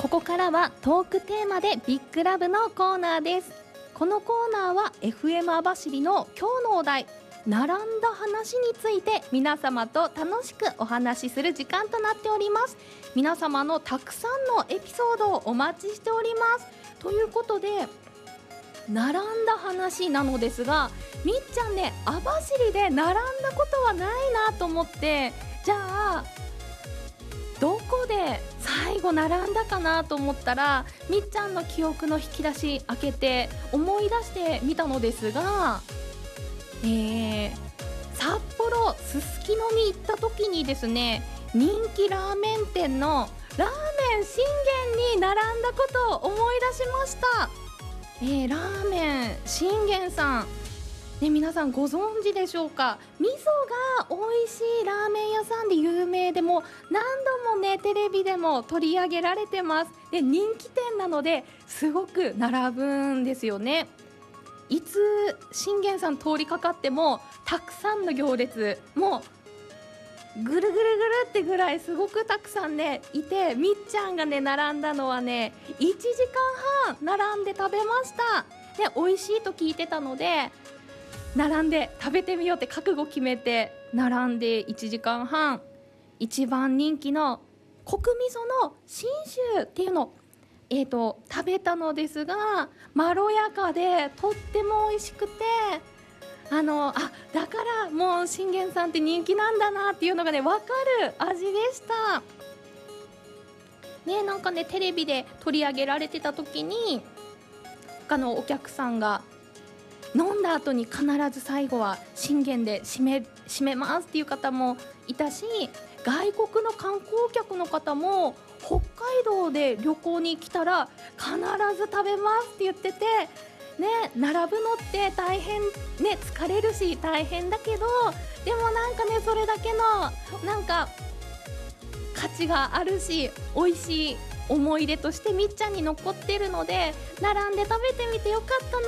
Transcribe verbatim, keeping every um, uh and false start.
ここからはトークテーマでビッグラブのコーナーです。このコーナーは エフエム 網走の今日のお題、並んだ話について皆様と楽しくお話しする時間となっております。皆様のたくさんのエピソードをお待ちしております。ということで、並んだ話なのですが、みっちゃんね、網走で並んだことはないなと思って、じゃあどこで最後並んだかなと思ったら、みっちゃんの記憶の引き出し開けて思い出してみたのですが、えー、札幌すすきのに行った時にですね、人気ラーメン店のラーメン信玄に並んだことを思い出しました。えー、ラーメン信玄さん、ね、皆さんご存知でしょうか。味噌が美味しいラーメン屋さんで有名で、も何度もねテレビでも取り上げられてます。で、人気店なのですごく並ぶんですよね。いつ信玄さん通りかかってもたくさんの行列、もうぐるぐるぐるってぐらいすごくたくさんねいて、みっちゃんがね並んだのはねいちじかんはん並んで食べました。で、美味しいと聞いてたので並んで食べてみようって覚悟決めて並んでいちじかんはん、一番人気のコク味噌の信州っていうのを、えーと、食べたのですが、まろやかでとっても美味しくて、あのあだからもう信玄さんって人気なんだなっていうのがね分かる味でしたね。なんかねテレビで取り上げられてた時に、他のお客さんが飲んだ後に必ず最後は信玄で締め、締めますっていう方もいたし、外国の観光客の方も北海道で旅行に来たら必ず食べますって言ってて、ね、並ぶのって大変ね、疲れるし大変だけど、でもなんかねそれだけのなんか価値があるし、美味しい思い出としてみっちゃんに残ってるので、並んで食べてみてよかったな